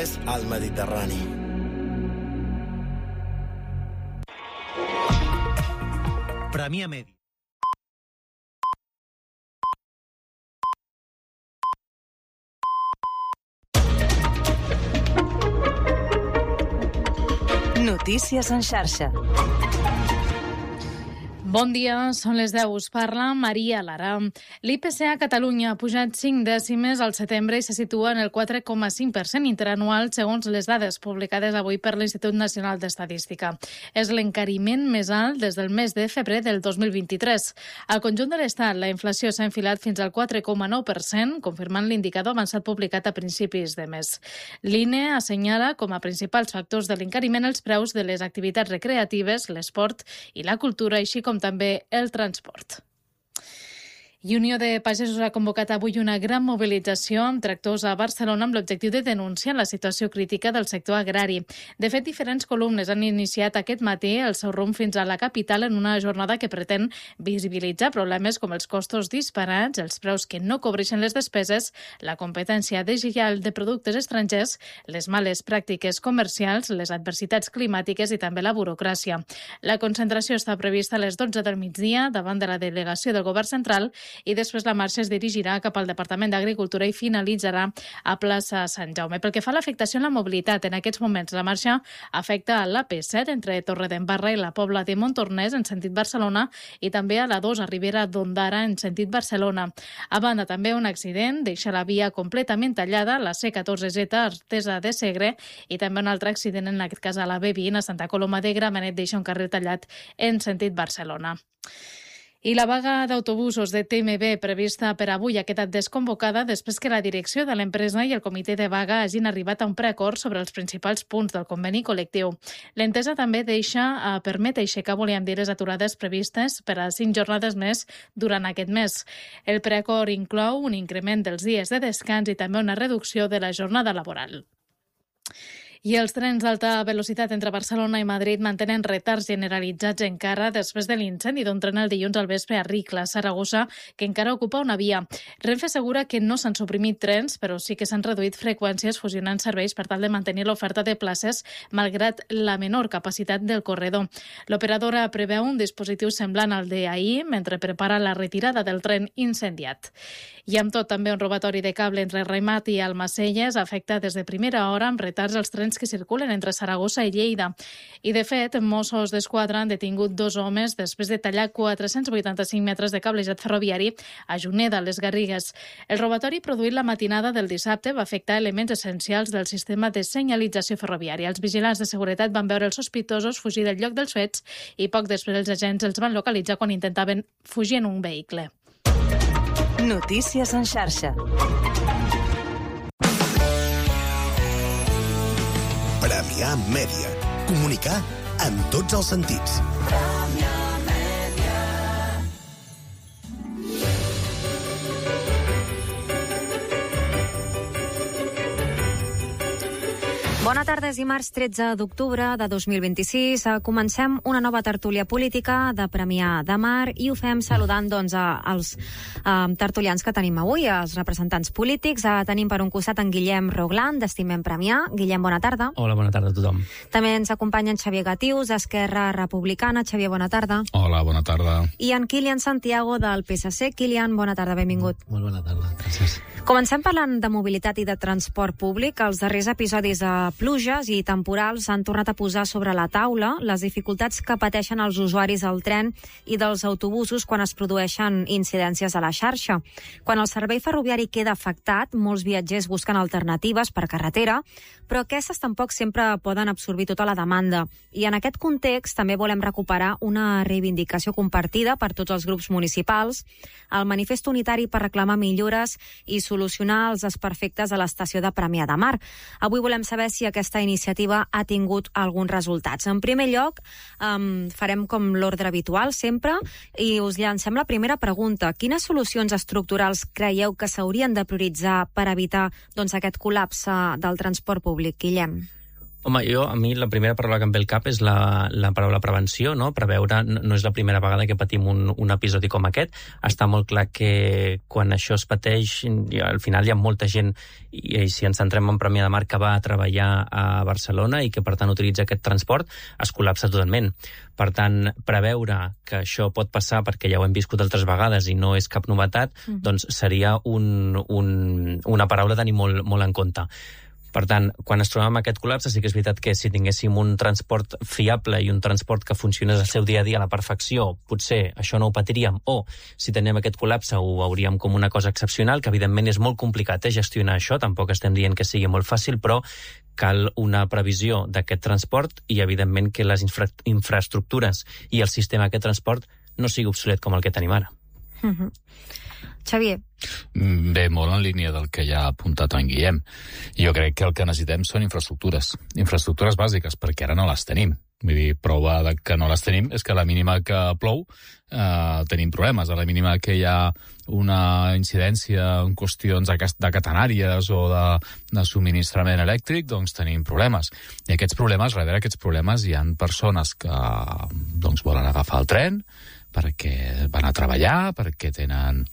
al Mediterrani. Premià Medi. Notícies en xarxa. Bon dia, són les 10. Us parla Maria Lara. L'IPC a Catalunya ha pujat 5 dècimes al setembre i se situa en el 4,5% interanual, segons les dades publicades avui per l'Institut Nacional d'Estadística. És l'encariment més alt des del mes de febrer del 2023. Al conjunt de l'Estat, la inflació s'ha enfilat fins al 4,9%, confirmant l'indicador avançat publicat a principis de mes. L'INE assenyala com a principals factors de l'encariment els preus de les activitats recreatives, l'esport i la cultura, així com també el transport. I Unió de Pagesos ha convocat avui una gran mobilització amb tractors a Barcelona amb l'objectiu de denunciar la situació crítica del sector agrari. De fet, diferents columnes han iniciat aquest matí el seu rumb fins a la capital en una jornada que pretén visibilitzar problemes com els costos disparats, els preus que no cobreixen les despeses, la competència deslleial de productes estrangers, les males pràctiques comercials, les adversitats climàtiques i també la burocràcia. La concentració està prevista a les 12 del migdia davant de la delegació del Govern Central i després la marxa es dirigirà cap al Departament d'Agricultura i finalitzarà a plaça Sant Jaume. Pel que fa a l'afectació en la mobilitat, en aquests moments la marxa afecta a l'AP7 entre Torredembarra i la Pobla de Montornès en sentit Barcelona i també a la 2 a Ribera d'Ondara en sentit Barcelona. A banda, també un accident deixa la via completament tallada, la C14Z Artesa de Segre, i també un altre accident, en aquest cas a la B20 a Santa Coloma de Gramenet, deixa un carril tallat en sentit Barcelona. I la vaga d'autobusos de TMB prevista per avui ha quedat desconvocada després que la direcció de l'empresa i el comitè de vaga hagin arribat a un preacord sobre els principals punts del conveni col·lectiu. L'entesa també permet aixecar, volíem dir, les aturades previstes per a 5 jornades més durant aquest mes. El preacord inclou un increment dels dies de descans i també una reducció de la jornada laboral. I els trens d'alta velocitat entre Barcelona i Madrid mantenen retards generalitzats encara després de l'incendi d'un tren el dilluns al vespre a Ricla, Saragossa, que encara ocupa una via. Renfe assegura que no s'han suprimit trens, però sí que s'han reduït freqüències fusionant serveis per tal de mantenir l'oferta de places malgrat la menor capacitat del corredor. L'operadora preveu un dispositiu semblant al d'ahir mentre prepara la retirada del tren incendiat. I amb tot, també un robatori de cable entre Raimat i Almacelles afecta des de primera hora amb retards els trens que circulen entre Saragossa i Lleida. I, de fet, Mossos d'Esquadra han detingut 2 homes després de tallar 485 metres de cablejat ferroviari a Juneda, les Garrigues. El robatori produït la matinada del dissabte va afectar elements essencials del sistema de senyalització ferroviària. Els vigilants de seguretat van veure els sospitosos fugir del lloc dels fets i poc després els agents els van localitzar quan intentaven fugir en un vehicle. Notícies en xarxa. Premià Mèdia. Comunicar en tots els sentits. Bona tarda, és dimarts 13 d'octubre de 2026. Comencem una nova tertúlia política de Premià de Mar i ho fem saludant als tertulians que tenim avui, els representants polítics. Tenim per un costat en Guillem Roglan, d'Estimem Premià. Guillem, bona tarda. Hola, bona tarda a tothom. També ens acompanyen Xavier Gatius, d'Esquerra Republicana. Xavier, bona tarda. Hola, bona tarda. I en Kilian Santiago, del PSC. Kilian, bona tarda, benvingut. Molt bona tarda, gràcies. Comencem parlant de mobilitat i de transport públic. Els darrers episodis de pluges i temporals han tornat a posar sobre la taula les dificultats que pateixen els usuaris del tren i dels autobusos quan es produeixen incidències a la xarxa. Quan el servei ferroviari queda afectat, molts viatgers busquen alternatives per carretera, però aquestes tampoc sempre poden absorbir tota la demanda. I en aquest context també volem recuperar una reivindicació compartida per tots els grups municipals, el manifest unitari per reclamar millores i solucionar els desperfectes a l'estació de Premià de Mar. Avui volem saber si aquesta iniciativa ha tingut alguns resultats. En primer lloc, farem com l'ordre habitual sempre i us llancem la primera pregunta. Quines solucions estructurals creieu que s'haurien de prioritzar per evitar aquest col·lapse del transport públic, Guillem? Home, a mi la primera paraula que em ve al cap és la paraula prevenció, no? Preveure no és la primera vegada que patim un episodi com aquest. Està molt clar que quan això es pateix, al final hi ha molta gent, i si ens centrem en Premià de Mar, que va a treballar a Barcelona i que, per tant, utilitza aquest transport, es col·lapsa totalment. Per tant, preveure que això pot passar, perquè ja ho hem viscut altres vegades i no és cap novetat, doncs seria una paraula a tenir molt, molt en compte. Per tant, quan es trobem amb aquest col·lapse, sí que és veritat que si tinguéssim un transport fiable i un transport que funcionés al seu dia a dia a la perfecció, potser això no ho patiríem, o si tenim aquest col·lapse ho veuríem com una cosa excepcional, que evidentment és molt complicat gestionar això, tampoc estem dient que sigui molt fàcil, però cal una previsió d'aquest transport i, evidentment, que les infraestructures i el sistema d'aquest transport no sigui obsolet com el que tenim ara. Xavier. Bé, molt en línia del que ja ha apuntat en Guillem. Jo crec que el que necessitem són infraestructures bàsiques, perquè ara no les tenim. Vull dir, prova de que no les tenim és que a la mínima que plou tenim problemes. A la mínima que hi ha una incidència en qüestions de catenàries o de subministrament elèctric, doncs tenim problemes. I darrere aquests problemes hi ha persones que doncs, volen agafar el tren, perquè van a treballar, perquè tenen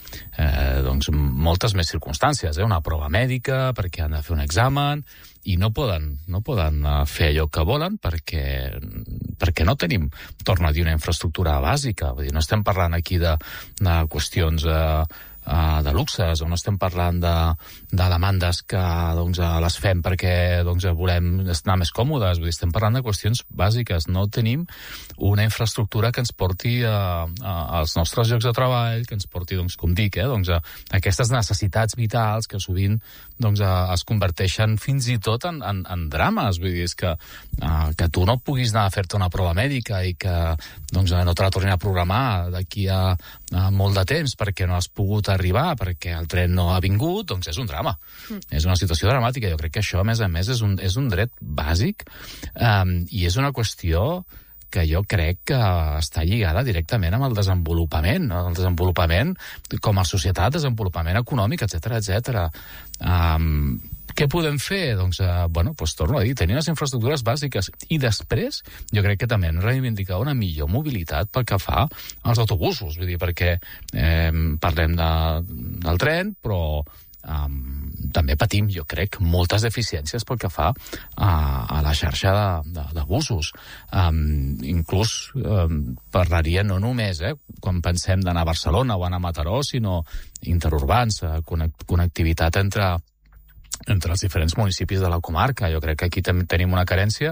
moltes més circumstàncies, una prova mèdica, perquè han de fer un examen, i no poden fer allò que volen perquè no tenim, torno a dir, una infraestructura bàsica. Vull dir, no estem parlant aquí de qüestions de luxes, o no estem parlant de demandes que les fem perquè volem estar més còmodes. Vull dir, estem parlant de qüestions bàsiques. No tenim una infraestructura que ens porti als nostres llocs de treball, que ens porti, com dic, a aquestes necessitats vitals que sovint es converteixen fins i tot en drames. Vull dir, és que tu no puguis anar a fer-te una prova mèdica i que no te la tornin a programar d'aquí a molt de temps perquè no has pogut arribar, perquè el tren no ha vingut, doncs és un drama. És una situació dramàtica. Jo crec que això, a més, és un dret bàsic i és una qüestió que jo crec que està lligada directament amb el desenvolupament, no? El desenvolupament com a societat, desenvolupament econòmic, etc. Què podem fer? Torno a dir, tenir les infraestructures bàsiques. I després, jo crec que també hem de reivindicar una millor mobilitat pel que fa als autobusos. Vull dir, perquè parlem del tren, però també patim, jo crec, moltes deficiències pel que fa a la xarxa de busos. Inclús parlaria no només quan pensem d'anar a Barcelona o anar a Mataró, sinó interurbans, connectivitat entre els diferents municipis de la comarca. Jo crec que aquí també tenim una carència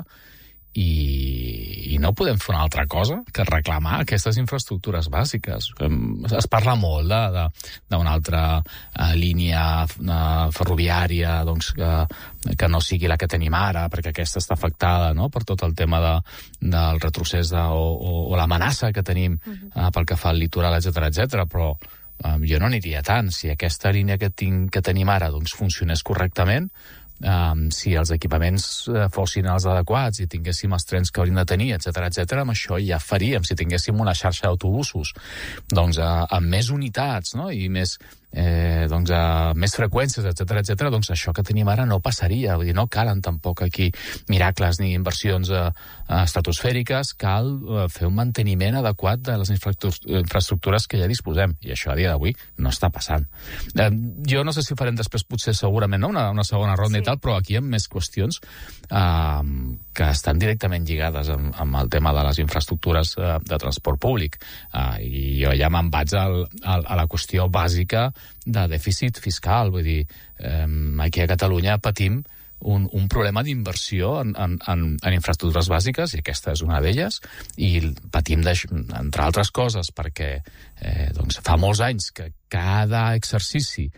i no podem fer una altra cosa que reclamar aquestes infraestructures bàsiques. Es parla molt d'una altra línia ferroviària que no sigui la que tenim ara, perquè aquesta està afectada, no?, per tot el tema del retrocés o l'amenaça que tenim pel que fa al litoral, etc. Però jo no aniria tant. Si aquesta línia que tenim ara funcionés correctament, si els equipaments fossin els adequats i tinguéssim els trens que hauríem de tenir, etc., amb això ja faríem. Si tinguéssim una xarxa d'autobusos amb més unitats, no?, i més freqüències, etc., això que tenim ara no passaria. Vull dir, no calen tampoc aquí miracles ni inversions estratosfèriques. Cal fer un manteniment adequat de les infraestructures que ja disposem, i això a dia d'avui no està passant. Jo no sé si farem després, potser segurament una segona ronda, i tal, però aquí hi ha més qüestions que estan directament lligades amb el tema de les infraestructures de transport públic. I jo ja me'n vaig a la qüestió bàsica de dèficit fiscal. Vull dir, aquí a Catalunya patim un problema d'inversió en infraestructures bàsiques, i aquesta és una d'elles, i patim, entre altres coses, perquè fa molts anys que cada exercici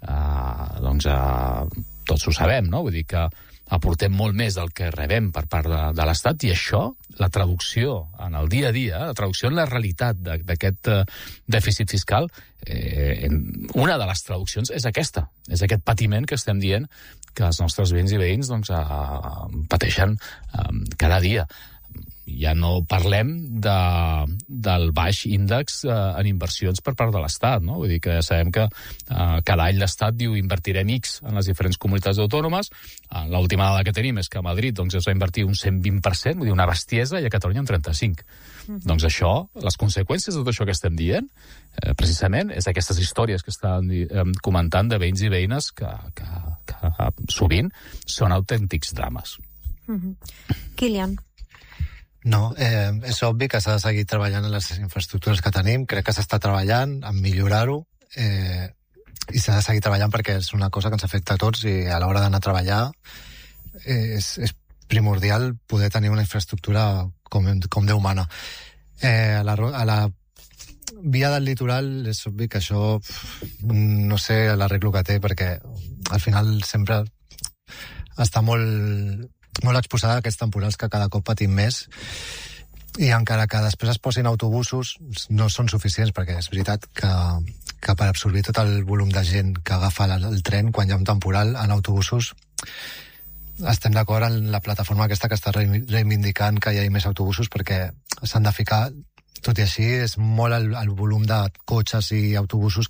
tots ho sabem, no? Vull dir que aportem molt més del que rebem per part de l'Estat, i això, la traducció en el dia a dia, la traducció en la realitat d'aquest dèficit fiscal, una de les traduccions és aquesta, és aquest patiment que estem dient que els nostres veïns i veïns pateixen cada dia. ja no parlem del baix índex en inversions per part de l'Estat, no? Vull dir que ja sabem que cada any l'Estat diu invertirem X en les diferents comunitats autònomes. L'última dada que tenim és que a Madrid doncs, es va invertir un 120%, vull dir, una bestiesa, i a Catalunya un 35%. Doncs això, les conseqüències de tot això que estem dient, precisament, és aquestes històries que estan comentant de veïns i veïnes que sovint són autèntics drames. Kilian. No, és obvi que s'ha de seguir treballant en les infraestructures que tenim. Crec que s'està treballant en millorar-ho i s'ha de seguir treballant perquè és una cosa que ens afecta a tots i a l'hora d'anar a treballar és primordial poder tenir una infraestructura com Déu mana. A la via del litoral és obvi que això no sé l'arreglo que té perquè al final sempre està molt exposada a aquests temporals que cada cop patim més i encara que després es posin autobusos no són suficients perquè és veritat que per absorbir tot el volum de gent que agafa el tren quan hi ha un temporal en autobusos estem d'acord en la plataforma aquesta que està reivindicant que hi hagi més autobusos perquè s'han de ficar, tot i així és molt el volum de cotxes i autobusos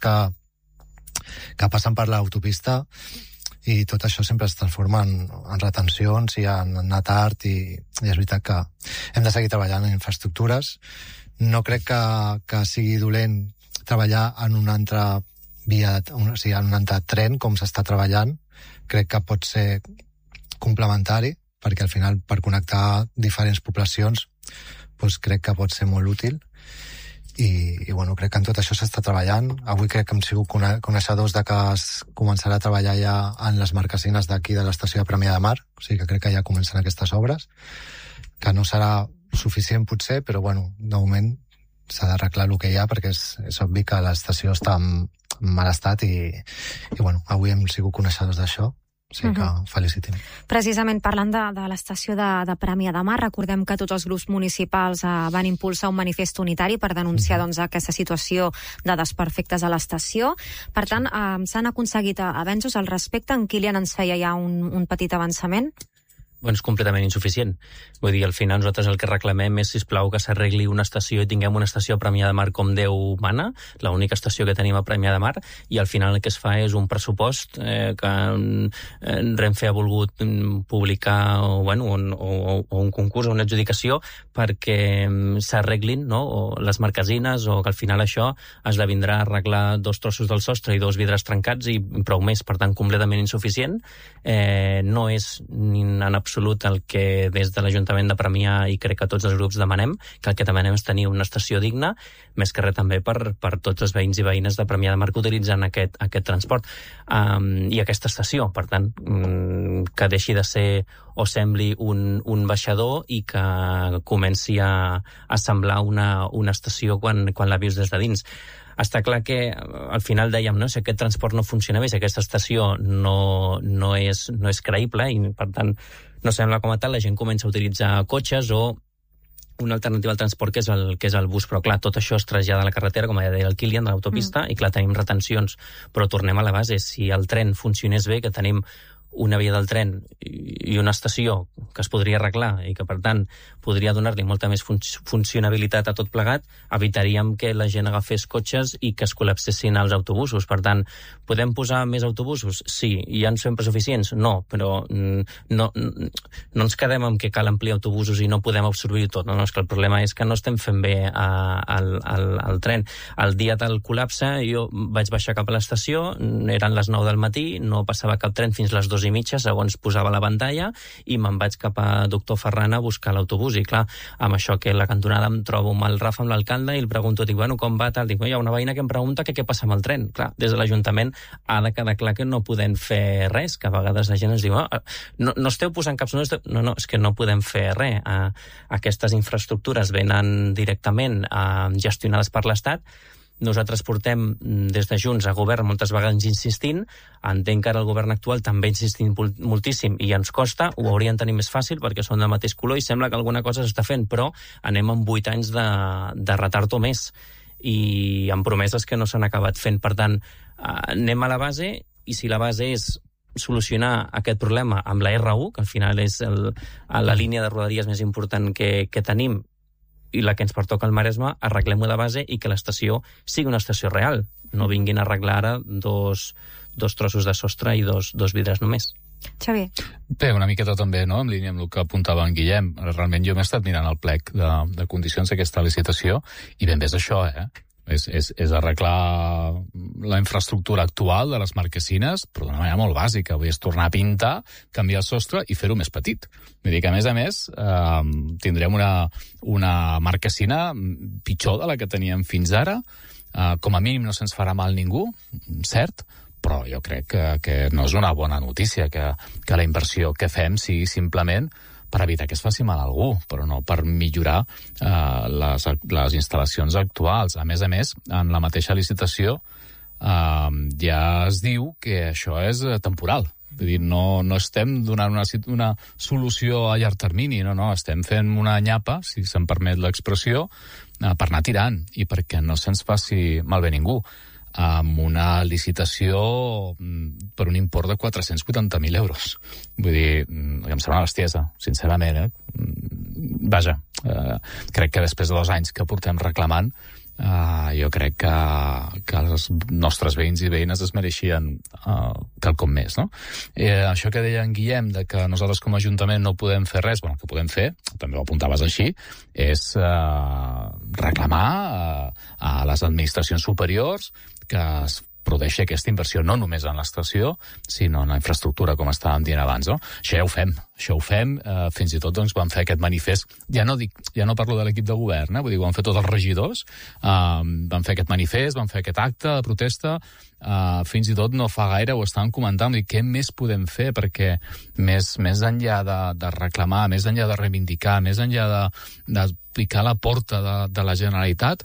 que passen per l'autopista i tot això sempre es transforma en retencions i en anar tard i és veritat que hem de seguir treballant en infraestructures. No crec que sigui dolent treballar en una altra via, o sigui, en un altre tren com s'està treballant. Crec que pot ser complementari perquè al final per connectar diferents poblacions doncs crec que pot ser molt útil i bueno, crec que en tot això s'està treballant. Avui crec que hem sigut coneixedors de que es començarà a treballar ja en les marquesines d'aquí de l'estació de Premià de Mar, o sigui que crec que ja comencen aquestes obres, que no serà suficient potser, però bueno, de moment s'ha d'arreglar el que hi ha perquè és obvi que l'estació està en mal estat i bueno, avui hem sigut coneixedors d'això. O sigui que felicitem. Precisament parlant de l'estació de Premià de Mar, recordem que tots els grups municipals van impulsar un manifest unitari per denunciar doncs, aquesta situació de desperfectes a l'estació. Per tant, s'han aconseguit avenços al respecte. En Kilian ens feia ja un petit avançament. Bueno, és completament insuficient. Vull dir, al final nosaltres el que reclamem és, sisplau, que s'arregli una estació i tinguem una estació a Premià de Mar com Déu mana, l'única estació que tenim a Premià de Mar, i al final el que es fa és un pressupost que Renfe ha volgut publicar o un concurs o una adjudicació perquè s'arreglin les marquesines o que al final això esdevindrà arreglar 2 trossos del sostre i 2 vidres trencats i prou més, per tant, completament insuficient. No és ni en absolut el que des de l'Ajuntament de Premià i crec que tots els grups demanem, que el que demanem és tenir una estació digna, més que res també per tots els veïns i veïnes de Premià de Mar que utilitzen aquest transport i aquesta estació. Per tant, que deixi de ser o sembli un baixador i que comenci a semblar una estació quan la vius des de dins. Està clar que al final dèiem, si aquest transport no funciona bé, si aquesta estació no és creïble i per tant no sembla com a tal, la gent comença a utilitzar cotxes o una alternativa al transport que és el bus, però clar, tot això es trasllada a la carretera, com ja deia el Kilian, de l'autopista, i clar, tenim retencions, però tornem a la base, si el tren funcionés bé, que tenim una via del tren i una estació que es podria arreglar i que, per tant, podria donar-li molta més funcionabilitat a tot plegat, evitaríem que la gent agafés cotxes i que es col·lapsessin els autobusos. Per tant, podem posar més autobusos? Sí. Hi ha sempre suficients? No, però no ens quedem amb que cal ampliar autobusos i no podem absorbir tot. No, és que el problema és que no estem fent bé el tren. El dia del col·lapse jo vaig baixar cap a l'estació, eren les 9 del matí, no passava cap tren fins les 2:30, segons posava la pantalla, i me'n vaig cap a Doctor Ferran a buscar l'autobús. I clar, amb això que la cantonada em trobo amb el Rafa, amb l'alcalde, i el pregunto, dic, com va, tal? Dic, hi ha una veïna que em pregunta què passa amb el tren. Clar, des de l'Ajuntament ha de quedar clar que no podem fer res, que a vegades la gent ens diu, no esteu posant caps... No, és que no podem fer res. Aquestes infraestructures venen directament gestionades per l'Estat. Nosaltres portem des de Junts a govern moltes vegades insistint, entenc que ara el govern actual també insistint moltíssim i ens costa, ho haurien de tenir més fàcil perquè són del mateix color i sembla que alguna cosa s'està fent, però anem amb 8 anys de retard o més i amb promeses que no s'han acabat fent. Per tant, anem a la base i si la base és solucionar aquest problema amb la R1, que al final és la línia de rodalies més important que tenim, i la que ens pertoca al Maresme, arreglem-ho de base i que l'estació sigui una estació real. No vinguin a arreglar ara dos trossos de sostre i dos vidres només. Xavier. Bé, una miqueta també, no?, en línia amb el que apuntava en Guillem. Realment jo m'he estat mirant el plec de condicions d'aquesta licitació i ben bé és això, és arreglar la infraestructura actual de les marquesines, però d'una manera molt bàsica. Vull dir, és tornar a pintar, canviar el sostre i fer-ho més petit. Vull dir que, a més, tindrem una marquesina pitjor de la que teníem fins ara. Com a mínim no se'ns farà mal ningú, cert, però jo crec que no és una bona notícia que la inversió que fem sigui simplement per evitar que es faci mal a algú, però no per millorar les instal·lacions actuals. A més, en la mateixa licitació ja es diu que això és temporal. Vull dir, no estem donant una solució a llarg termini, no, estem fent una nyapa, si se'm permet l'expressió, per anar tirant i perquè no se'ns faci malbé ningú, amb una licitació per un import de 480.000 euros. Vull dir, em sembla una bestiesa, sincerament. Vaja, crec que després de 2 anys que portem reclamant, jo crec que els nostres veïns i veïnes es mereixien quelcom més, no? Això que deia en Guillem, de que nosaltres com a Ajuntament no podem fer res, bueno, que podem fer, també ho apuntaves així, és reclamar a les administracions superiors que es produeixi aquesta inversió no només en l'estació, sinó en la infraestructura, com estàvem dient abans, no? Això ja ho fem, fins i tot doncs, vam fer aquest manifest, ja no parlo de l'equip de govern, vull dir, ho van fer tots els regidors, van fer aquest manifest, van fer aquest acte de protesta, fins i tot no fa gaire ho estàvem comentant, i què més podem fer, perquè més enllà de reclamar, més enllà de reivindicar, més enllà de picar la porta de la Generalitat,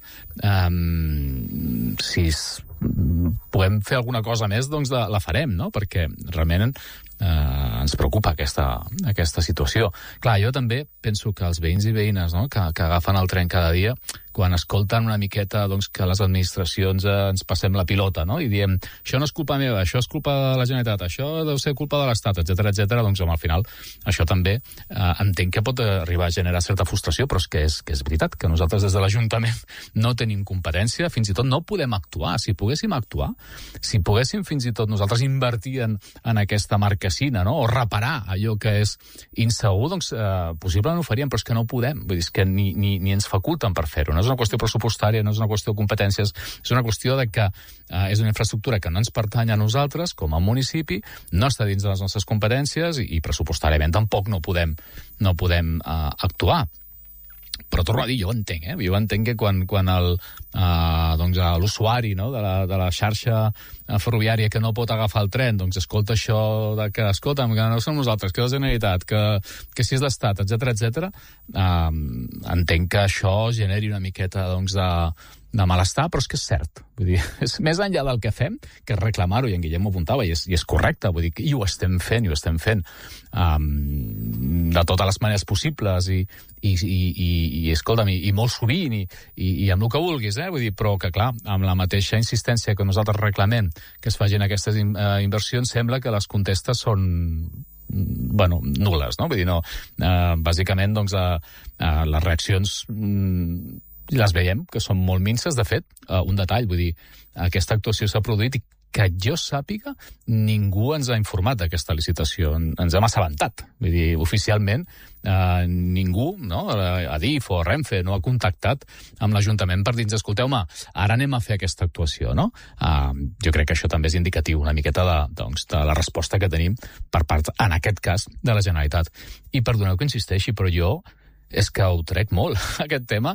si podem fer alguna cosa més, doncs la farem, no? Perquè realment ens preocupa aquesta situació. Clar, jo també penso que els veïns i veïnes, no?, que agafen el tren cada dia, quan escolten una miqueta doncs, que les administracions ens passem la pilota, no?, i diem, això no és culpa meva, això és culpa de la Generalitat, això deu ser culpa de l'Estat, etc, doncs al final això també entenc que pot arribar a generar certa frustració, però és que és veritat que nosaltres des de l'Ajuntament no tenim competència, fins i tot no podem actuar. Si poguéssim actuar, si poguéssim fins i tot nosaltres invertir en aquesta marquesina, no?, o reparar allò que és insegur, doncs possiblement ho faríem, però és que no podem. Vull dir, és que ni ens faculten per fer-ho. No és una qüestió pressupostària, no és una qüestió de competències, és una qüestió de que és una infraestructura que no ens pertany a nosaltres com a municipi, no està dins de les nostres competències i pressupostàriament tampoc no podem actuar. Però torno a dir, jo ho entenc, jo entenc que quan l'usuari, no?, de la xarxa ferroviària que no pot agafar el tren, doncs escolta això de que, escolta'm, que no som nosaltres, que és la Generalitat, que si és d'Estat, etc, entenc que això generi una miqueta, doncs, de malestar, però és que és cert. Vull dir, és més enllà del que fem, que és reclamar-ho, i en Guillem ho apuntava, i és correcte, vull dir, i ho estem fent, de totes les maneres possibles, i escolta'm, i molt sovint, i amb el que vulguis, vull dir, però que, clar, amb la mateixa insistència que nosaltres reclamem que es facin aquestes inversions, sembla que les contestes són nul·les, no? Vull dir, no, bàsicament, doncs, les reaccions les veiem, que són molt minces. De fet, un detall, vull dir, aquesta actuació s'ha produït i que jo sàpiga, ningú ens ha informat d'aquesta licitació. Ens hem assabentat. Vull dir, oficialment, ningú, no?, Adif o Renfe no ha contactat amb l'Ajuntament per dir-nos, escolteu-me, ara anem a fer aquesta actuació, no? Jo crec que això també és indicatiu una miqueta de la resposta que tenim per part, en aquest cas, de la Generalitat. I perdoneu que insisteixi, però jo és que ho trec molt, aquest tema.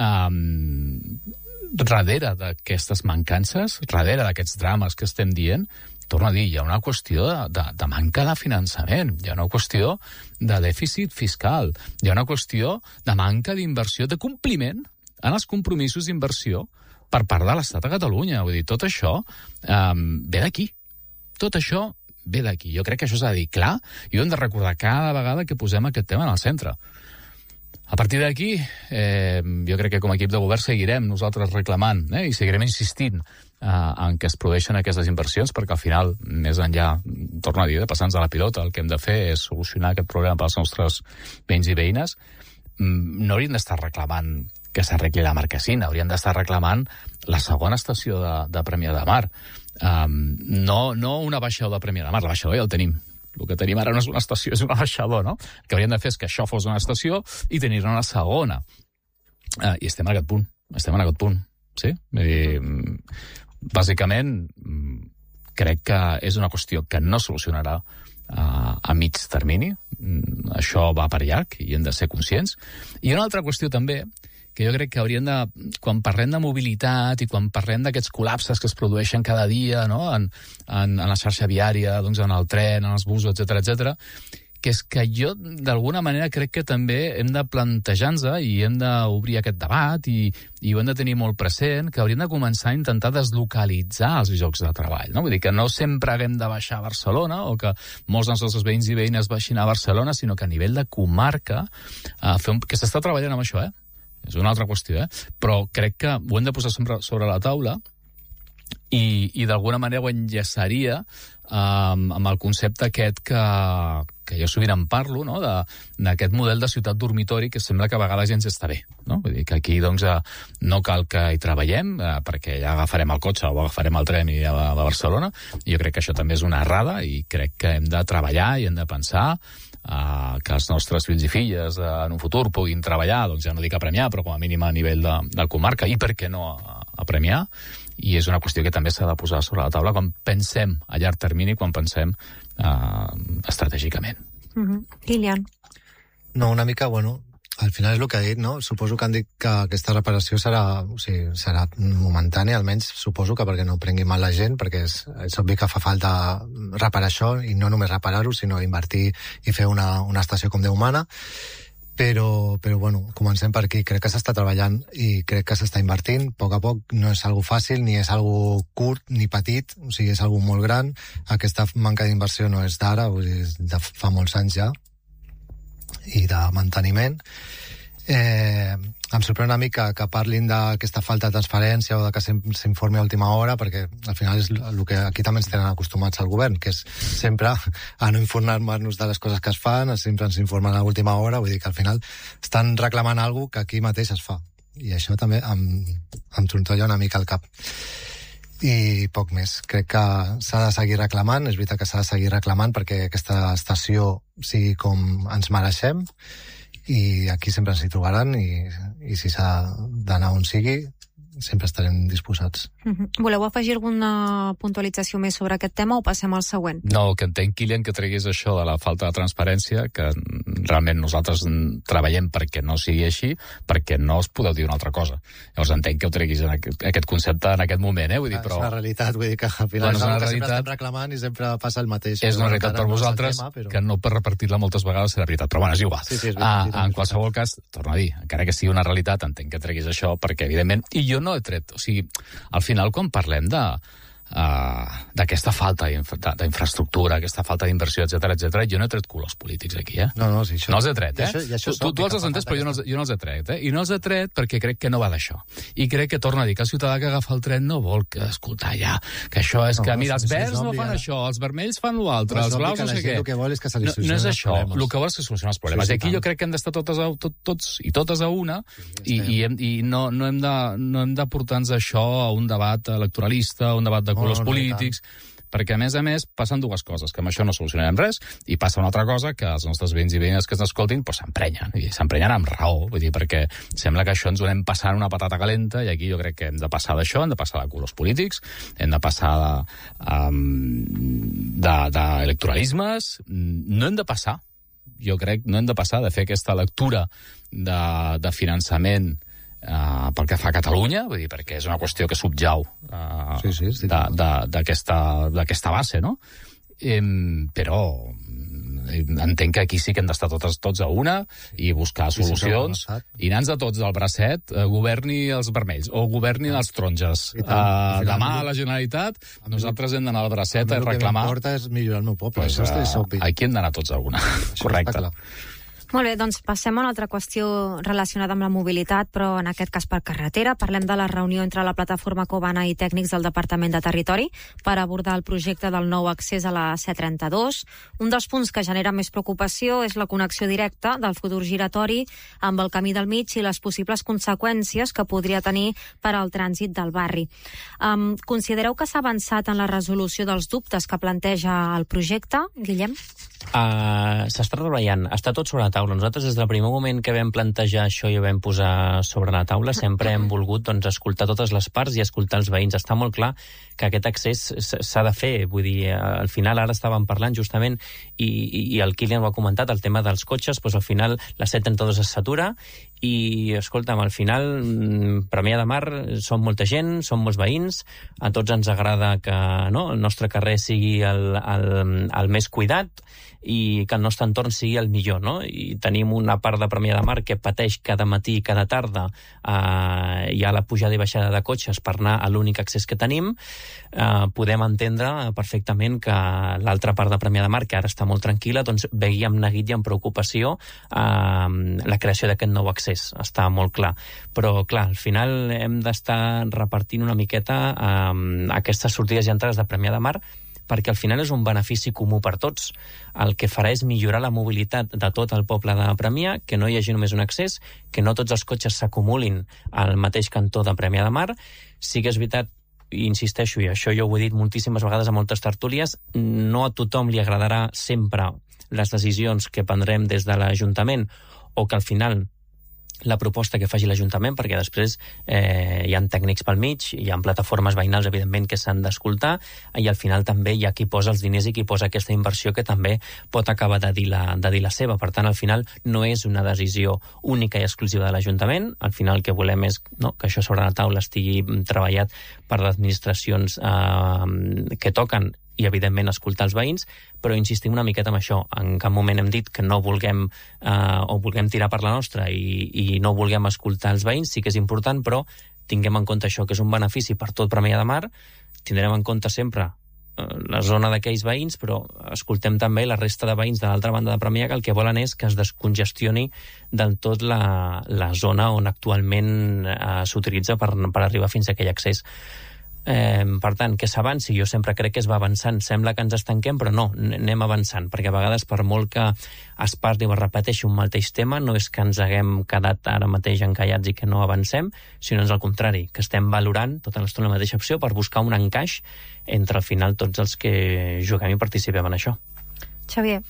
Darrere d'aquestes mancances, darrere d'aquests drames que estem dient, torno a dir, hi ha una qüestió de manca de finançament, hi ha una qüestió de dèficit fiscal, hi ha una qüestió de manca d'inversió, de compliment en els compromisos d'inversió per part de l'Estat a Catalunya. Vull dir, tot això ve d'aquí. Tot això ve d'aquí. Jo crec que això s'ha de dir clar i ho hem de recordar cada vegada que posem aquest tema en el centre. A partir d'aquí, jo crec que com a equip de govern seguirem nosaltres reclamant i seguirem insistint en què es produeixen aquestes inversions, perquè al final, més enllà, torno a dir, de passar-nos a la pilota, el que hem de fer és solucionar aquest problema pels nostres veïns i veïnes. No hauríem d'estar reclamant que s'arregli la marquesina, hauríem d'estar reclamant la segona estació de Premià de Mar. No una baixador de Premià de Mar, la baixador ja el tenim. El que tenim ara no és una estació, és una baixador, no? El que hauríem de fer és que això fos una estació i tenir-ne una segona. I estem en aquest punt, sí? Vull dir, bàsicament, crec que és una qüestió que no solucionarà a mig termini. Això va per llarg i hem de ser conscients. I una altra qüestió també, que jo crec que hauríem de, quan parlem de mobilitat i quan parlem d'aquests col·lapses que es produeixen cada dia, no? en la xarxa viària, doncs en el tren, en els busos, etc, que és que jo, d'alguna manera, crec que també hem de plantejar-nos i hem d'obrir aquest debat i ho hem de tenir molt present, que hauríem de començar a intentar deslocalitzar els llocs de treball, no? Vull dir que no sempre haguem de baixar a Barcelona o que molts dels nostres veïns i veïnes baixin a Barcelona, sinó que a nivell de comarca, que s'està treballant amb això, és una altra qüestió, però crec que ho hem de posar sobre la taula i d'alguna manera ho enllaçaria amb el concepte aquest que jo sovint en parlo, no? D'aquest model de ciutat dormitori que sembla que a vegades ja ens està bé, no? Vull dir que aquí doncs, no cal que hi treballem perquè ja agafarem el cotxe o agafarem el tren i ja va a Barcelona. Jo crec que això també és una errada i crec que hem de treballar i hem de pensar que els nostres fills i filles en un futur puguin treballar, doncs ja no dic a Premià, però com a mínim a nivell de comarca, i per què no a Premià, i és una qüestió que també s'ha de posar sobre la taula quan pensem a llarg termini, quan pensem estratègicament. Kilian. No, una mica, al final és el que ha dit, no? Suposo que han dit que aquesta reparació serà momentània, almenys suposo que perquè no prengui mal la gent, perquè és obvi que fa falta reparar això, i no només reparar-ho, sinó invertir i fer una estació com Déu mana. Però comencem per aquí. Crec que s'està treballant i crec que s'està invertint. A poc no és algo fàcil, ni és algo curt, ni petit, o sigui, és algo molt gran. Aquesta manca d'inversió no és d'ara, és de fa molts anys ja, i de manteniment. Em sorprèn una mica que parlin d'aquesta falta de transparència o de que s'informi a última hora, perquè al final és el que aquí també ens tenen acostumats al govern, que és sempre a no informar-nos de les coses que es fan, sempre ens informen a última hora, vull dir que al final estan reclamant alguna cosa que aquí mateix es fa. I això també em trontolla una mica al cap. I poc més. Crec que s'ha de seguir reclamant, és veritat que s'ha de seguir reclamant perquè aquesta estació sigui com ens mereixem, i aquí sempre ens hi trobaran i si s'ha d'anar on sigui sempre estarem disposats. Voleu afegir alguna puntualització més sobre aquest tema o passem al següent? No, que entenc, Kilian, que treguis això de la falta de transparència, que realment nosaltres treballem perquè no sigui així, perquè no us podeu dir una altra cosa. Llavors entenc que ho treguis en aquest concepte en aquest moment, Vull dir, però... És una realitat, vull dir que al final és una realitat... sempre estem reclamant i sempre passa el mateix. És una realitat per vosaltres, que no per repetir-la moltes vegades serà veritat, però és igual. Sí, és veritat, en qualsevol cas, torno a dir, encara que sigui una realitat, entenc que treguis això, perquè evidentment, i jo no he tret, o sigui, al final quan parlem d'aquesta falta d'infraestructura, aquesta falta d'inversió, etc, jo no he tret colors polítics aquí, No, sí, això... No els he tret, Tu els has entès, però jo no els he tret, I no els he tret perquè crec que no va d'això. I crec que, torna a dir, que el ciutadà que agafa el tren no vol escoltar ja, que això és que, mira, els verds no fan això, els vermells fan l'altre, els blaus no sé què. El que vol és que se li solucionin els problemes. No és això, el que vol és que solucionin els problemes. I aquí jo crec que hem d'estar tots i totes a una, i no hem de portar-nos això a un debat electoralista, a un debat de colors polítics, perquè, a més, passen dues coses, que amb això no solucionarem res, i passa una altra cosa, que els nostres veïns i veïnes que ens escoltin s'emprenyen, i s'emprenyen amb raó, vull dir, perquè sembla que això ens ho anem passant una patata calenta, i aquí jo crec que hem de passar d'això, hem de passar de colors polítics, hem de passar d'electoralismes, no hem de passar, jo crec, no hem de passar de fer aquesta lectura de finançament pel que fa a Catalunya, vull dir, perquè és una qüestió que subjau d'aquesta base, no? Però entenc que aquí sí que hem d'estar tots a una i buscar solucions i anar-nos a tots al bracet, governi els vermells o governi els taronges. Demà a la Generalitat nosaltres hem d'anar al bracet a reclamar... El que m'importa és millorar el meu poble, això és obvi. Aquí hem d'anar tots a una, correcte. Molt bé, doncs passem a una altra qüestió relacionada amb la mobilitat, però en aquest cas per carretera. Parlem de la reunió entre la plataforma Covana i tècnics del Departament de Territori per abordar el projecte del nou accés a la C32. Un dels punts que genera més preocupació és la connexió directa del futur giratori amb el camí del mig i les possibles conseqüències que podria tenir per al trànsit del barri. Considereu que s'ha avançat en la resolució dels dubtes que planteja el projecte, Guillem? S'està treballant, està tot sobre la taula. Nosaltres des del primer moment que vam plantejar això i ho vam posar sobre la taula sempre hem volgut escoltar totes les parts i escoltar els veïns. Està molt clar que aquest accés s'ha de fer, vull dir, al final ara estàvem parlant justament i el Kilian ho ha comentat, el tema dels cotxes, doncs al final la C32 es satura i, escolta'm, al final Premià de Mar som molta gent, som molts veïns, a tots ens agrada que el nostre carrer sigui el més cuidat i que el nostre entorn sigui el millor, no? I tenim una part de Premià de Mar que pateix cada matí i cada tarda hi ha la pujada i baixada de cotxes per anar a l'únic accés que tenim. Podem entendre perfectament que l'altra part de Premià de Mar, que ara està molt tranquil·la, doncs vegi amb neguit i amb preocupació la creació d'aquest nou accés. Està molt clar. Però, clar, al final hem d'estar repartint una miqueta aquestes sortides i entrades de Premià de Mar perquè al final és un benefici comú per tots. El que farà és millorar la mobilitat de tot el poble de Premià, que no hi hagi només un accés, que no tots els cotxes s'acumulin al mateix cantó de Premià de Mar. Sí que és veritat, i insisteixo, i això jo ho he dit moltíssimes vegades a moltes tertúlies, no a tothom li agradarà sempre les decisions que prendrem des de l'Ajuntament o que al final la proposta que faci l'Ajuntament, perquè després hi ha tècnics pel mig, hi ha plataformes veïnals, evidentment, que s'han d'escoltar, i al final també hi ha qui posa els diners i qui posa aquesta inversió que també pot acabar de dir la seva. Per tant, al final no és una decisió única i exclusiva de l'Ajuntament. Al final el que volem és que això sobre la taula estigui treballat per les administracions que toquen i, evidentment, escoltar els veïns, però insistim una miqueta en això. En cap moment hem dit que no vulguem o vulguem tirar per la nostra i no vulguem escoltar els veïns. Sí que és important, però tinguem en compte això, que és un benefici per tot Premià de Mar. Tindrem en compte sempre la zona d'aquells veïns, però escoltem també la resta de veïns de l'altra banda de Premià, que el que volen és que es descongestioni del tot la zona on actualment s'utilitza per arribar fins a aquell accés. Per tant, que s'avanci, jo sempre crec que es va avançant. Sembla que ens estanquem, però no, anem avançant, perquè a vegades, per molt que es parli o es repeteixi un mateix tema, no és que ens haguem quedat ara mateix encallats i que no avancem, sinó al contrari, que estem valorant tota l'estona la mateixa opció per buscar un encaix entre al final tots els que juguem i participem en això. Xavier.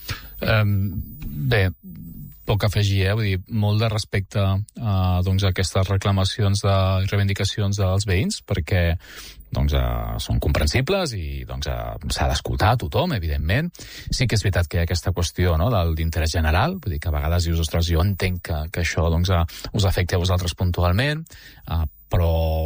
Bé, poc a afegir, vull dir, molt de respecte a aquestes reclamacions i reivindicacions dels veïns, perquè són comprensibles i s'ha d'escoltar a tothom, evidentment. Sí que és veritat que hi ha aquesta qüestió d'interès general, vull dir que a vegades dius, ostres, jo entenc que això us afecta a vosaltres puntualment, però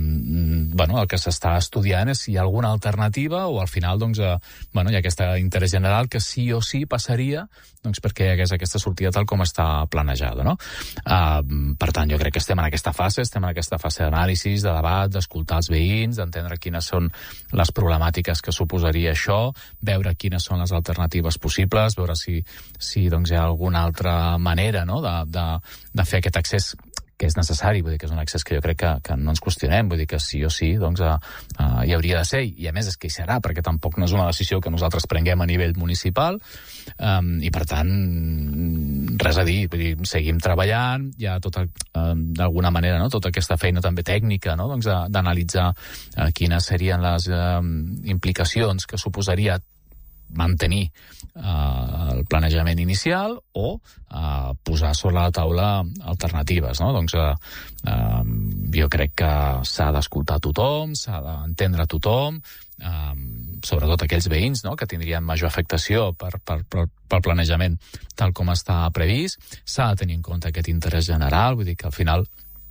el que s'està estudiant és si hi ha alguna alternativa o al final hi ha aquest interès general que sí o sí passaria perquè hi hagués aquesta sortida tal com està planejada, no? Per tant, jo crec que estem en aquesta fase d'anàlisi, de debat, d'escoltar els veïns, d'entendre quines són les problemàtiques que suposaria això, veure quines són les alternatives possibles, veure si hi ha alguna altra manera de fer aquest accés que és necessari, vull dir que és un accés que jo crec que no ens qüestionem, vull dir que sí o sí hi hauria de ser, i a més és que hi serà, perquè tampoc no és una decisió que nosaltres prenguem a nivell municipal, i per tant res a dir, vull dir, seguim treballant, hi ha d'alguna manera tota aquesta feina també tècnica, d'analitzar quines serien les implicacions que suposaria mantenir el planejament inicial o posar sobre la taula alternatives, no? Jo crec que s'ha d'escoltar tothom, s'ha d'entendre tothom, sobretot aquells veïns que tindrien major afectació pel planejament tal com està previst. S'ha de tenir en compte aquest interès general, vull dir que al final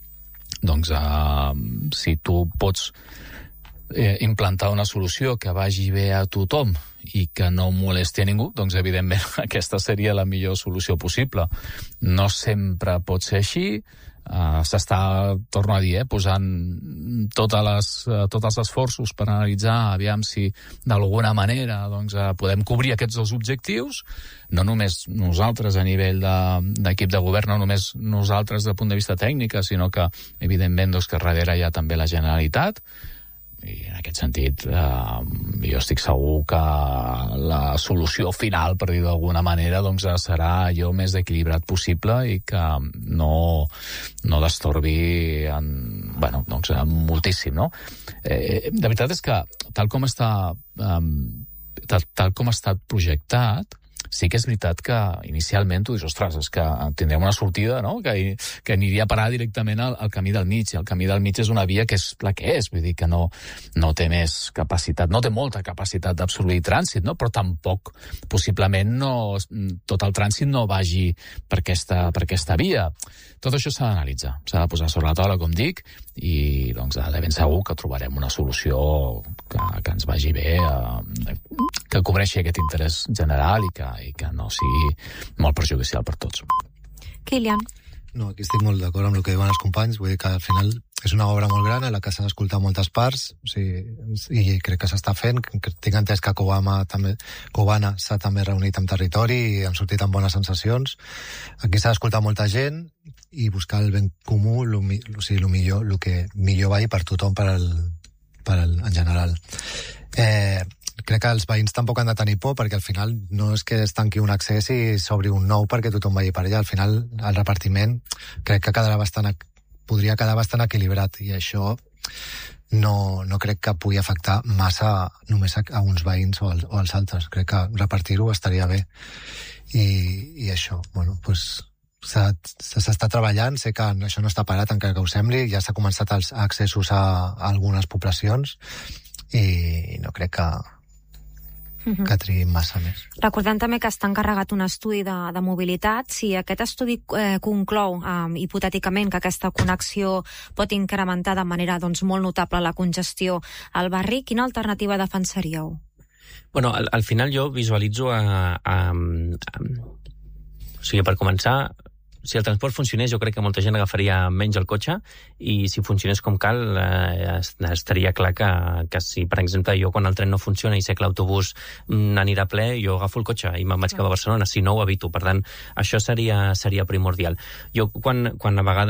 si tu pots implantar una solució que vagi bé a tothom i que no molesti a ningú, evidentment aquesta seria la millor solució possible. No sempre pot ser així, s'està, torno a dir, posant tots els esforços per analitzar aviam si d'alguna manera doncs, podem cobrir aquests dos objectius, no només nosaltres a nivell d'equip de govern, no només nosaltres des del punt de vista tècnic, sinó que evidentment doncs, que darrere hi ha també la Generalitat. I en aquest sentit jo estic segur que la solució final, per dir d'alguna manera, doncs, serà allò més equilibrat possible i que no destorbi moltíssim, no? De veritat és que tal com ha estat projectat, sí que és veritat que inicialment tu dius, ostres, és que tindrem una sortida, no?, que aniria a parar directament al camí del mig, i el camí del mig és una via que és la que és, vull dir que no té més capacitat, no té molta capacitat d'absorbir trànsit, no?, però tampoc possiblement tot el trànsit no vagi per aquesta via. Tot això s'ha d'analitzar, s'ha de posar sobre la taula, com dic, i doncs de ben segur que trobarem una solució que ens vagi bé, que cobreixi aquest interès general i que no sigui molt perjudicial per tots. Kilian? No, aquí estic molt d'acord amb el que diuen els companys, vull dir que al final és una obra molt gran en la que s'ha d'escoltar moltes parts, o sigui, i crec que s'està fent. Tinc entès que Covana s'ha també reunit amb territori i han sortit amb bones sensacions. Aquí s'ha d'escoltar molta gent i buscar el ben comú, el que millor vagi per tothom, en general. Crec que els veïns tampoc han de tenir por, perquè al final no és que es tanqui un accés i s'obri un nou perquè tothom vagi per allà. Al final el repartiment crec que podria quedar bastant equilibrat, i això no crec que pugui afectar massa només a uns veïns o als altres. Crec que repartir-ho estaria bé. I això, bueno, doncs s'està treballant, sé que això no està parat encara que ho sembli, ja s'ha començat els accessos a algunes poblacions i no crec que triguin massa més. Recordem també que està encarregat un estudi de mobilitat. Si aquest estudi conclou, hipotèticament, que aquesta connexió pot incrementar de manera molt notable la congestió al barri, quina alternativa defensaríeu? Bueno, al final jo visualitzo o sigui, per començar, si el transport funcionés, jo crec que molta gent agafaria menys el cotxe, i si funcionés com cal, estaria clar que si, per exemple, jo quan el tren no funciona i sé que l'autobús anirà ple, jo agafo el cotxe i me'n vaig cap a Barcelona, si no ho evito. Per tant, això seria primordial. Jo, quan a vegades